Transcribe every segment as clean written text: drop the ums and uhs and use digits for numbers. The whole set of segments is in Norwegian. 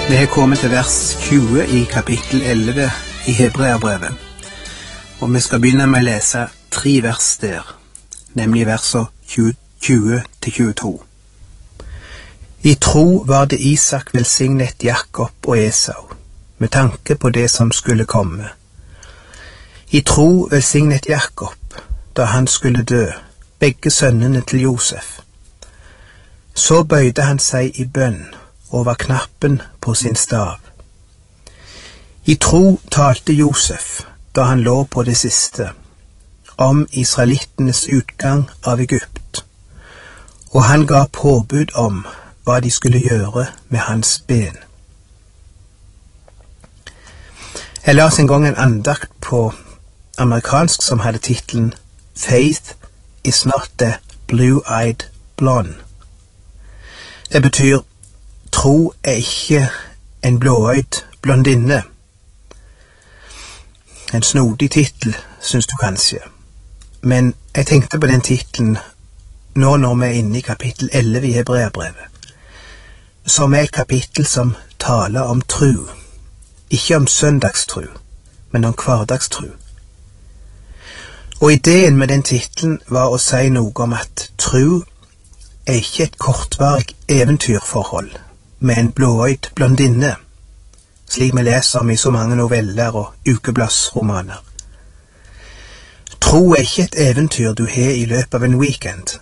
Vi har kommet til vers 20 i kapittel 11 i Hebreerbrevet, og vi skal begynne med å lese 3 vers der, nemlig versene 20-22. I tro var det Isak velsignet Jakob og Esau, med tanke på det som skulle komme. I tro velsignet Jakob, da han skulle dø, begge sønnene til Josef. Så bøyde han seg i bønn over knappen på sin stav. I tro talte Josef, da han lå på det siste, om israelittenes utgang av Egypt, og han ga påbud om hva de skulle gjøre med hans ben. Jeg las en gang en andakt på amerikansk som hadde titelen Faith is not the blue-eyed blonde. Det betyr tro ikke en blåøyd blondinne. En snodig titel, synes du kanskje. Men jeg tenkte på den titelen nå når vi er inne i kapittel 11 i Hebreerbrevet, som er et kapittel som taler om tro. Ikke om søndagstro, men om hverdagstro. Og ideen med den titelen var å si noe om at tro er ikke et kortvarig eventyrforhold med en blåøyd blondinne, slik vi leser om i så mange noveller og ukebladsromaner. Tro er ikke et eventyr du har i løpet av en weekend.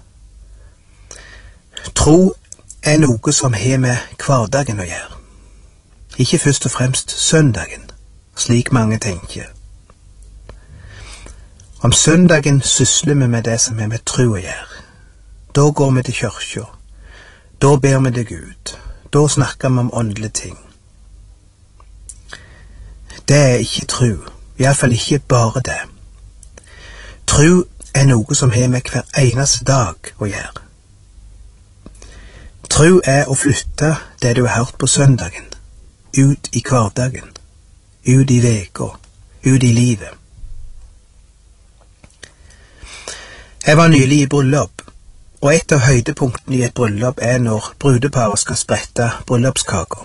Tro er noe som har med hverdagen å gjøre. Ikke først og fremst søndagen, slik mange tenker. Om søndagen sysler vi med det som er med tro å gjøre. Da går vi til kirka. Da ber vi til Gud. Da snakker vi om åndelige ting. Det er ikke tro. I hvert fall ikke bare det. Tro er noe som har med hver eneste dag å gjøre. Tro er å flytte det du har hørt på søndagen, ut i hverdagen, ut i veka, ut i livet. Jeg var nylig i bryllup, og et av høydepunktene i et bryllup er når brudeparet skal sprette bryllupskaka.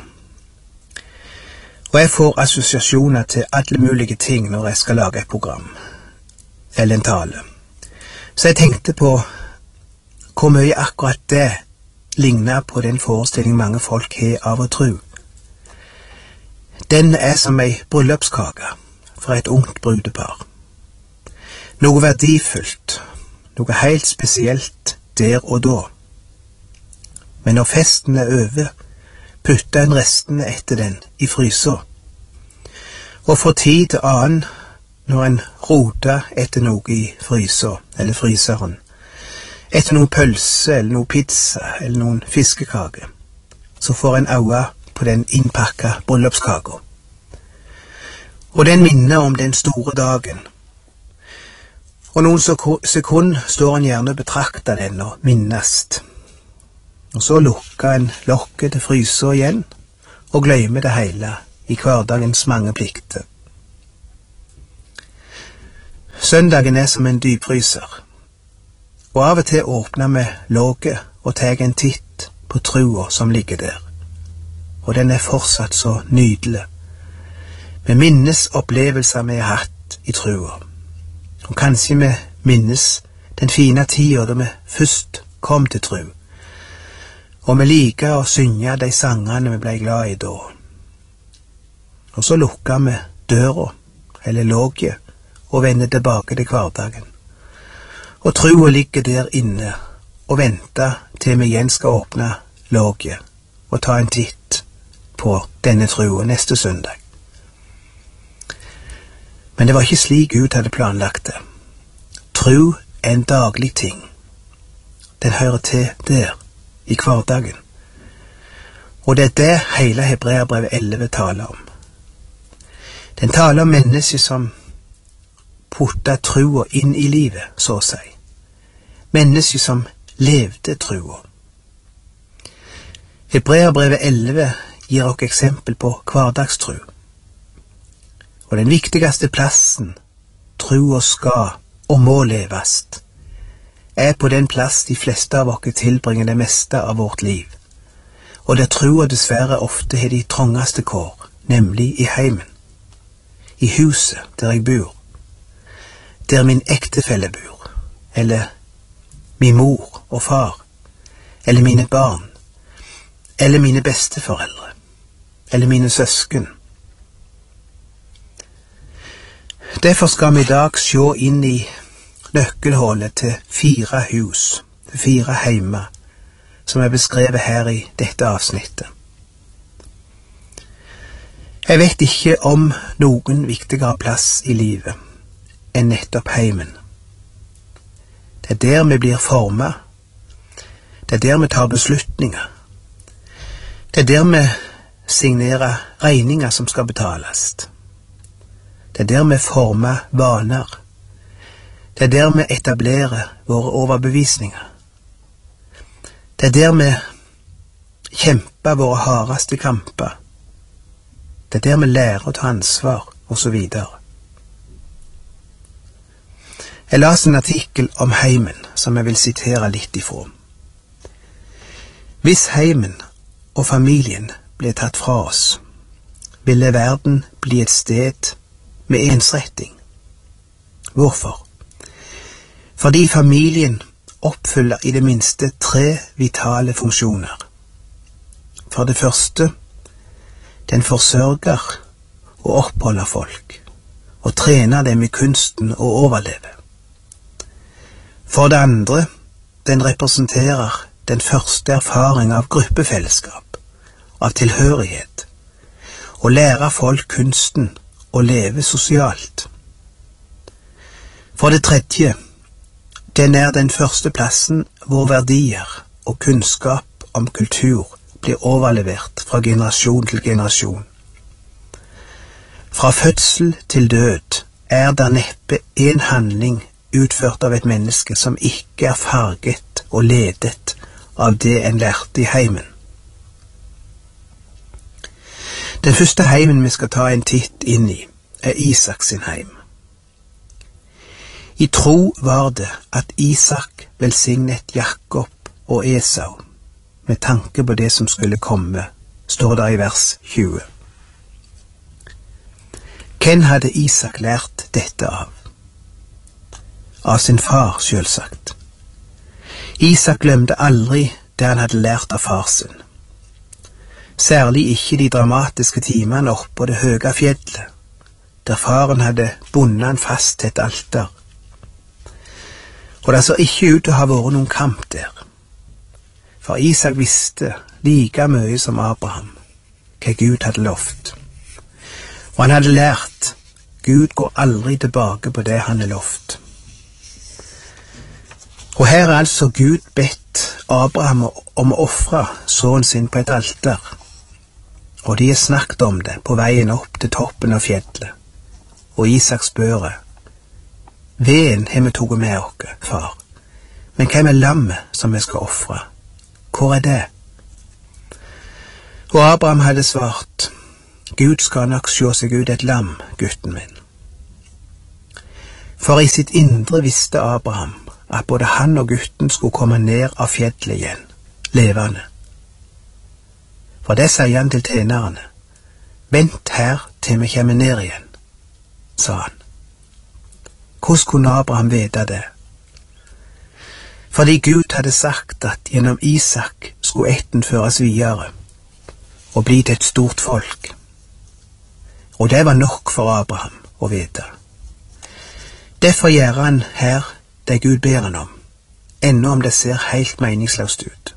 Og jeg får assosiasjoner til alle mulige ting når jeg skal lage et program, eller en tale. Så jeg tenkte på hvor mye akkurat det ligner på den forestilling mange folk har av å tro. Den er som ei bryllupskake fra et ungt brudepar. Noe verdifullt, noe helt spesielt der og da. Men når festen er over, putter en restene etter den i frysa. Og fra tid til annen, når en roter etter noe i frysa, eller fryseren, etter noen pølse, eller noen pizza, eller noen fiskekake, så får en øye på den innpakka bryllupskaka. Og den minner om den store dagen. Og noen sekunder står en gjerne og betrakter den og minnast. Og så lukker en lokket til frysa igjen, og glemmer det hele i hverdagens mange plikter. Søndagen er som en dypfryser, og av og til åpner vi låget og tar en titt på trua som ligger der. Og den er fortsatt så nydelig. Vi minnes opplevelser vi har hatt i trua. Og kanskje vi minnes den fine tida da vi først kom til tro. Og vi liker å synge de sangene vi ble glad i da. Og så lukker vi døra, eller låget, og vender tilbake til hverdagen. Og troa ligger der inne og venter til vi igjen skal åpne låget og ta en titt på denne troa neste søndag. Men det var ikke slik Gud hadde planlagt det. Tro er en daglig ting. Den hører til der, i hverdagen. Og det er det hele Hebreerbrevet 11 taler om. Den taler om mennesker som putta troa inn i livet, så å si. Mennesker som levde troa. Hebreerbrevet 11 gir oss eksempel på hverdagstro. Og den viktigste plassen troa skal og må levast, er på den plass de fleste av oss tilbringer det meste av vårt liv. og der trua dessverre ofte har de trangeste kår, nemlig i heimen, i huset der jeg bor, der min ektefelle bor, eller min mor og far, eller mine barn, eller mine besteforeldre, eller mine søsken. Derfor skal vi i dag se inn i nøkkelhullet til 4 hus, til 4 heimer, som er beskrevet her i dette avsnittet. Jeg vet ikke om noen viktigere plass i livet enn nettopp heimen. Det er der vi blir formet. Det er der vi tar beslutninger. Det er der vi signerer regninger som skal betales. Det er der vi former vaner. Det er der vi etablerer våre overbevisninger. Det er der vi kjemper våre hardeste kamper. Det er der vi lærer å ta ansvar, og så videre. Jeg las en artikkel om heimen, som jeg vil sitere litt ifra. Hvis heimen og familien ble tatt fra oss, ville verden bli et sted med ensretting. Hvorfor? Fordi familien oppfyller i det minste 3 vitale funksjoner. For det første, den forsørger og oppholder folk, og trener dem i kunsten å overleve. For det andre, den representerer den første erfaring av gruppefellesskap, av tilhørighet, og lærer folk kunsten å leve sosialt. For det tredje, den er den første plassen hvor verdier og kunnskap om kultur blir overlevert fra generasjon til generasjon. Fra fødsel til død er der neppe en handling utført av et menneske som ikke er farget og ledet av det en lærte i heimen. Den første heimen vi skal ta en titt inn i, er Isak sin heim. I tro var det at Isak velsignet Jakob og Esau, med tanke på det som skulle komme, står der i vers 20. Hvem hadde Isak lært dette av? Av sin far, selvsagt. Isak glemte aldri det han hadde lært av far sin. Særlig ikke de dramatiske timene oppå det høye fjellet, der faren hadde bundet han fast til et alter. Og det så ikke ut til å ha vært noen kamp der. For Isak visste like mye som Abraham hva Gud hadde lovt. Og han hadde lært Gud går aldri tilbake på det han har lovt. Og her er altså Gud bedt Abraham om å ofre sønnen sin på et alter. Og de har snakket om det på veien opp til toppen av fjellet. Og Isak spør: Veden har vi tatt med oss, far, men hvem er lammet som vi skal ofre? Hvor er det? Og Abraham hadde svart: Gud skal nok se seg ut et lam, gutten min. For i sitt indre visste Abraham at både han og gutten skulle komme ned av fjellet igjen, levende. For det sier han til tjenerne: Vent her til vi kommer ned igjen, sa han. Hvordan kunne Abraham vite det? Fordi Gud hadde sagt at gjennom Isak skulle ætten føres videre og bli til et stort folk. Og det var nok for Abraham å vite. Derfor gjør han her det Gud ber han om, ennå om det ser helt meningsløst ut.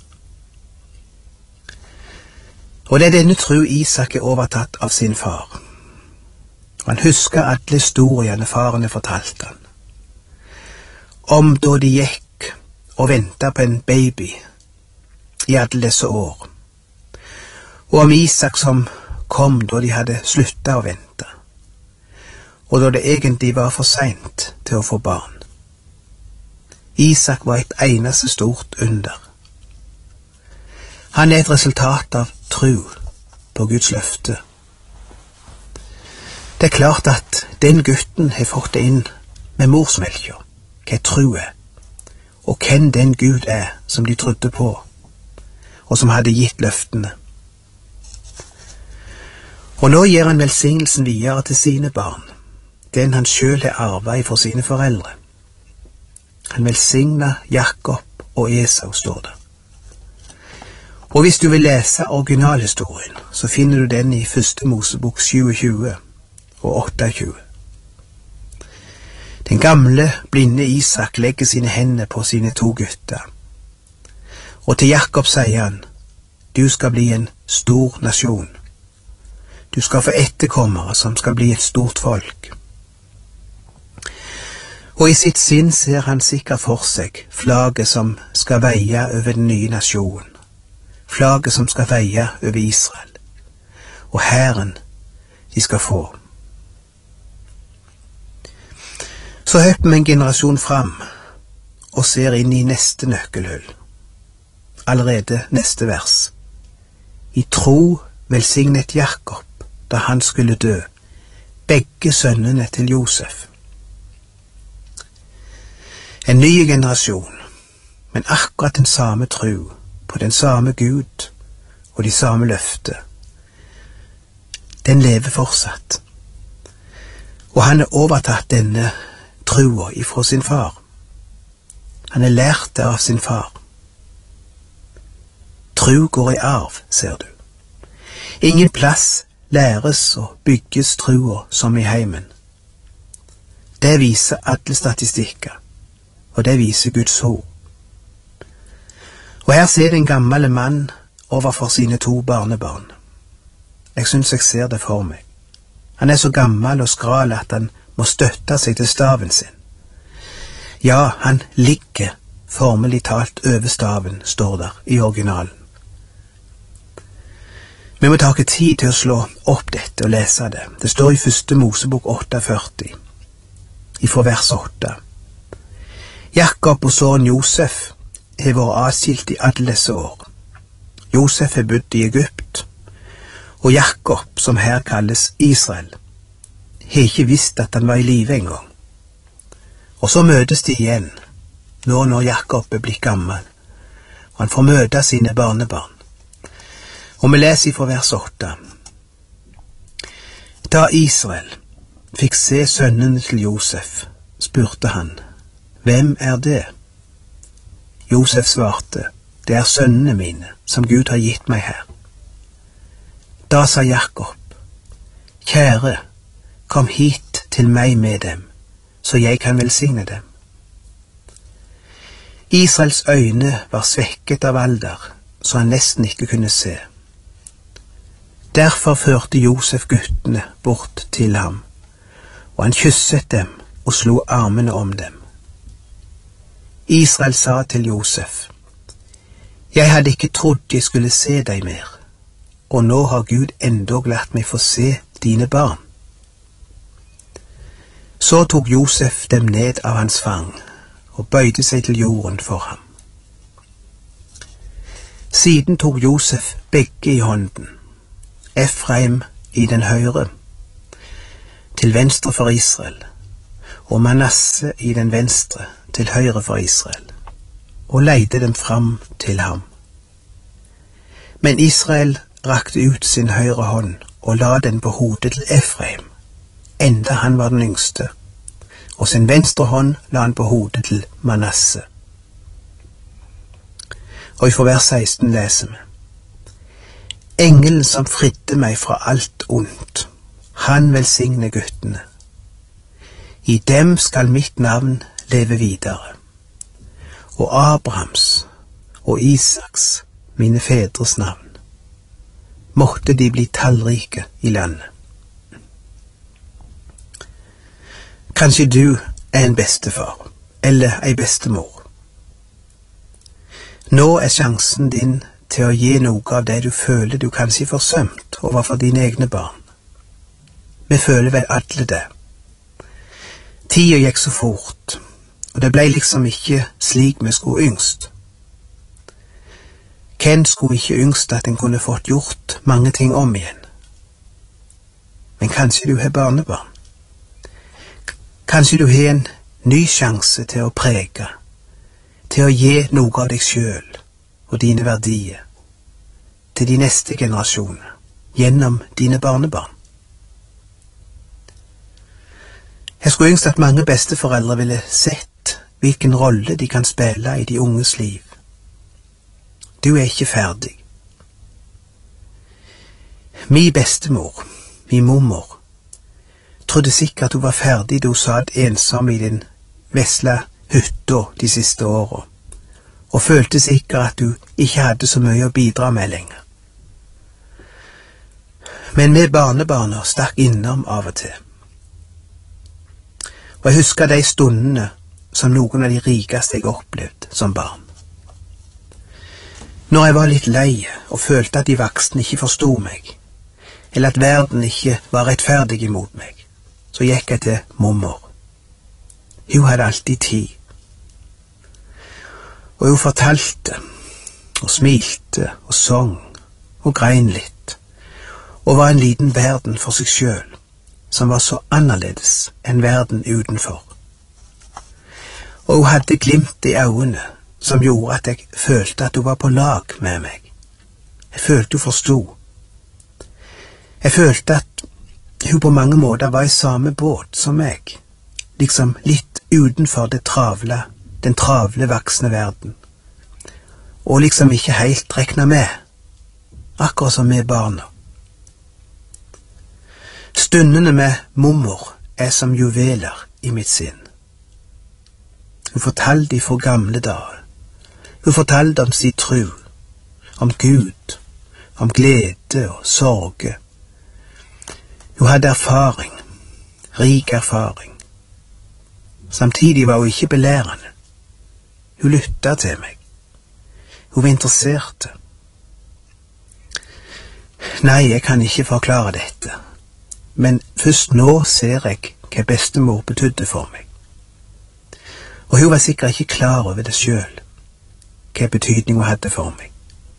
Og det er denne tro Isak er overtatt av sin far. Han husker alle historiene faren fortalte han. Om da de gikk og ventet på en baby i alle disse år. Og om Isak som kom da de hadde sluttet å vente. Og da det egentlig var for sent til å få barn. Isak var et eneste stort under. Han er et resultat av tro på Guds løfte. Det er klart at den gutten har fått det inn med morsmelka, hva tro er, og hvem den Gud er som de trodde på. og som hadde gitt løftene. Og nå gir han velsignelsen videre til sine barn, den han selv har arvet for sine foreldre. Han velsignet Jakob og Esau, står det. Og hvis du vil lese originalhistorien, så finner du den i 1. Mosebok 27 og 28. Den gamle, blinde Isak legger sine hender på sine 2 gutter. Og til Jakob sier han, du skal bli en stor nasjon. Du skal få etterkommere som skal bli et stort folk. Og i sitt sinn ser han sikkert for seg flagget som skal veie over den nye nasjonen. Flagget som skal veie over Israel. Og hæren de skal få. Så hopper vi en generasjon fram og ser inn i neste nøkkelhull. Allerede neste vers. I tro velsignet Jakob da han skulle dø, begge sønnene til Josef. En ny generasjon, men akkurat den samme tro på den samme Gud og de samme løfter. Den lever fortsatt. Og han har overtatt denne troa ifra sin far. Han har lært det av sin far. Tro går i arv, ser du. Ingen plass læres og bygges troa som i heimen. Det viser alle statistikker, og det viser Guds ord. Og her ser en gammel mann overfor sine 2 barnebarn. Jeg synes jeg ser det for meg. Han er så gammel og skral at han må støtte seg til staven sin. Ja, han ligger formelig talt over staven, står der i originalen. Vi må ta tid til å slå opp dette og lese det. Det står i 1. Mosebok 48, ifra vers 8. Jakob og sønnen Josef har vært adskilt i alle disse år. Josef har bodd i Egypt, og Jakob, som her kalles Israel, har ikke visst at han var i live engang. Og så møtes de igjen, nå når Jakob er blitt gammel, og han får møte sine barnebarn. Og vi leser fra vers 8. Da Israel fikk se sønnene til Josef, spurte han, hvem er det? Josef svarte, det er sønnene mine, som Gud har gitt meg her. Da sa Jakob, kjære, kom hit til meg med dem, så jeg kan velsigne dem. Israels øyne var svekket av alder, så han nesten ikke kunne se. Derfor førte Josef guttene bort til ham, og han kysset dem og slo armene om dem. Israel sa til Josef, jeg hadde ikke trodd jeg skulle se deg mer, og nå har Gud endog latt meg få se dine barn. Så tok Josef dem ned av hans fang, og bøyde seg til jorden for ham. Siden tok Josef begge i hånden, Efraim i den høyre, til venstre for Israel, og Manasse i den venstre, til høyre for Israel, og leide dem fram til ham. Men Israel rakte ut sin høyre hånd og la den på hodet til Efraim, enda han var den yngste, og sin venstre hånd la han på hodet til Manasse. Og i vers 16 leser vi, engelen som fridde meg fra alt ondt, han velsigne guttene. I dem skal mitt navn leve videre, og Abrahams og Isaks, mine fedres navn. Måtte de bli tallrike i landet. Kanskje du er en bestefar, eller ei bestemor. Nå er sjansen din til å gi noe av det du føler du kanskje forsømt overfor dine egne barn. Vi føler vel alle det. Tida gikk så fort, og det ble liksom ikke slik vi skulle yngst. Hvem skulle ikke yngst at en kunne fått gjort mange ting om igjen? Men kanskje du har barnebarn? Kanskje du har en ny sjanse til å prege, til å gi noe av deg selv og dine verdier, til de neste generasjoner, gjennom dine barnebarn. Jeg skulle ønske at mange besteforeldre ville sett hvilken rolle de kan spille i de unges liv. Du er ikke ferdig. Min bestemor, min mormor, trodde sikkert hun var ferdig da hun satt ensom i den vesle hytta de siste årene, og følte sikkert at hun ikke hadde så mye å bidra med lenger. Men vi barnebarna stakk innom av og til. Og jeg husker de stundene som noen av de rikeste jeg opplevde som barn. Når jeg var litt lei og følte at de voksne ikke forstod meg, eller at verden ikke var rettferdig imot meg, så gikk jeg til mormor. Hun hadde alltid tid. Og hun fortalte, og smilte, og sang, og grein litt, og var en liten verden for seg selv, som var så annerledes enn verden utenfor. Og hun hadde glimt i øynene, som gjorde at jeg følte at hun var på lag med meg. Jeg følte hun forstod. Jeg følte at hun på mange måter var i samme båt som meg, liksom litt utenfor den travle voksne verden, og liksom ikke helt rekna med, akkurat som med barna. Stundene med mormor er som juveler i mitt sinn. Hun fortalte ifra gamle dager. Hun fortalte om sin tro, om Gud, om glede og sorge. Hun hadde erfaring, rik erfaring. Samtidig var hun ikke belærende. Hun lyttet til meg. Hun var interessert. Nei, jeg kan ikke forklare dette, men først nå ser jeg hva bestemor betydde for meg. Og hun var sikkert ikke klar over det selv, hva betydning hun hadde for meg.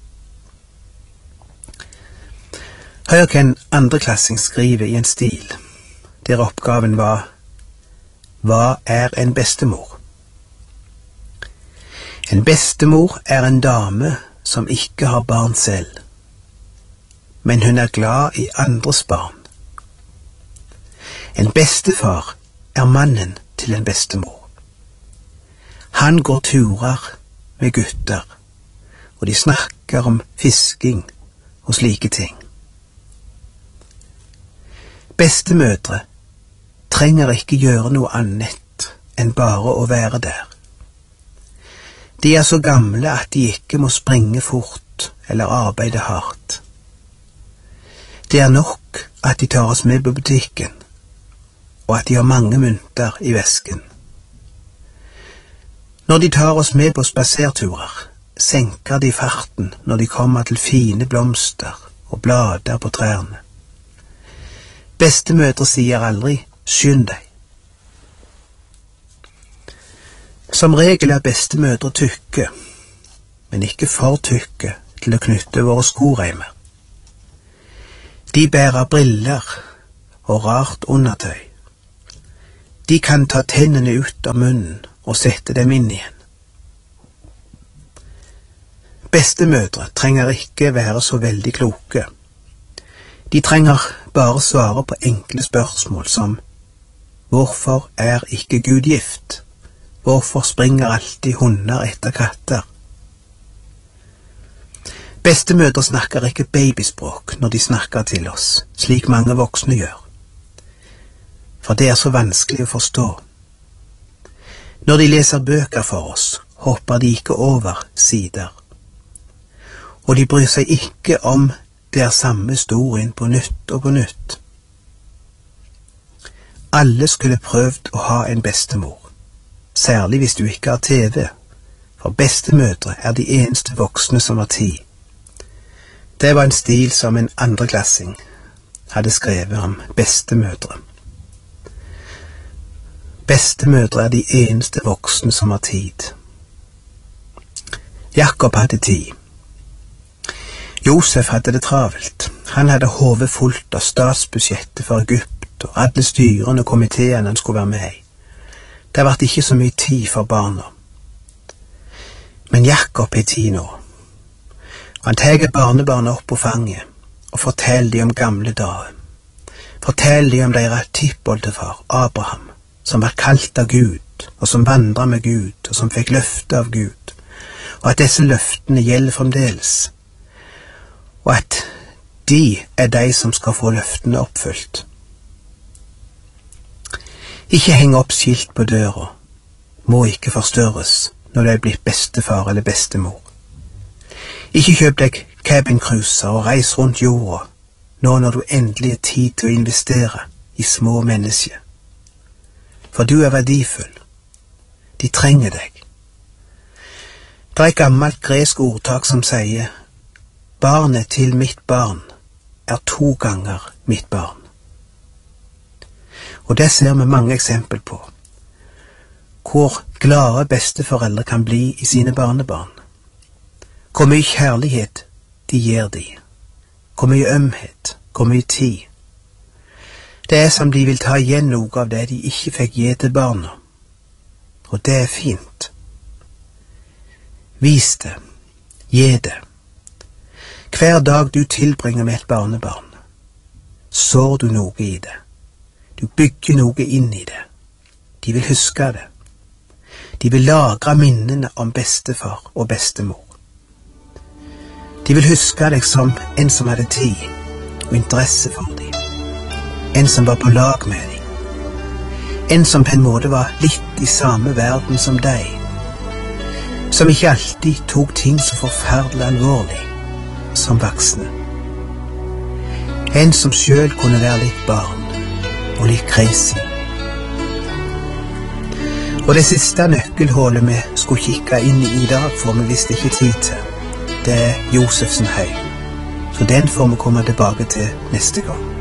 Hør hva en andreklassing skriver i en stil, der oppgaven var «Hva er en bestemor?» En bestemor er en dame som ikke har barn selv, men hun er glad i andres barn. En bestefar er mannen til en bestemor. Han går turer med gutter, og de snakker om fisking og slike ting. Bestemødre trenger ikke gjøre noe annet enn bare å være der. De er så gamle at de ikke må springe fort eller arbeide hardt. Det er nok at de tar oss med på butikken, og at de har mange mynter i vesken. Når de tar oss med på spaserturer, senker de farten når de kommer til fine blomster og blader på trærne. Bestemødre sier aldri «skynd deg». Som regel er bestemødre tykke, men ikke for tykke til å knytte våre skoreimer. De bærer briller og rart undertøy. De kan ta tennene ut av munnen og sette dem inn igjen. Bestemødre trenger ikke være så veldig kloke. De trenger bare svare på enkle spørsmål som «Hvorfor er ikke Gud gift? Hvorfor springer alltid hunder etter katter?» Bestemødre snakker ikke babyspråk når de snakker til oss, slik mange voksne gjør. For det er så vanskelig å forstå. Når de leser bøker for oss, hopper de ikke over sider. Og de bryr seg ikke om det er samme historien på nytt og på nytt. Alle skulle prøvd å ha en bestemor, særlig hvis du ikke har TV, for bestemødre er de eneste voksne som har tid. Det var en stil som en andreklassing hadde skrevet om bestemødre. Bestemødre er de eneste voksne som har tid. Jakob hadde tid. Josef hadde det travelt. Han hadde hodet fullt av statsbudsjettet for Egypt og alle styrene og komiteene han skulle være med i. Det ble ikke så mye tid for barna. Men Jakob har tid nå. Han tar barnebarnet opp på fanget og forteller dem om gamle dager. Forteller dem om deres tippoldefar, Abraham, som var kalt av Gud, og som vandret med Gud, og som fikk løfte av Gud, og at disse løftene gjelder fremdeles, og at de er de som skal få løftene oppfylt. Ikke heng opp skilt på døra, må ikke forstørres når du er blitt bestefar eller bestemor. Ikke kjøp deg cabincruiser og reis rundt jorda, nå når du endelig er tid til å investere i små mennesker. For du er verdifull. De trenger deg. Det er et gammelt gresk ordtak som sier, barnet til mitt barn er 2 ganger mitt barn. Og det ser vi mange eksempel på, hvor glade besteforeldre kan bli i sine barnebarn. Hvor mye kjærlighet de gir de, hvor mye ømhet, hvor mye tid. Det er som de vil ta igjen noe av det de ikke fikk gi til barna. Og det er fint. Vis det, gi det. Hver dag du tilbringer med et barnebarn, sår du noe i det. Du bygger noe inn i det. De vil huske det. De vil lagre minnene om bestefar og bestemor. De vil huske deg som en som hadde tid og interesse for dem. En som var på lag med dem. En som på en måte var litt i samme verden som deg. Som ikke alltid tok ting så forferdelig alvorlig som voksne. En som selv kunne være litt barn og litt crazy. Og det siste nøkkelhullet vi skulle kikke inn i dag, får vi visst ikke tid til. Det er Josefsen høy. Så den får vi komme tilbake til neste gang.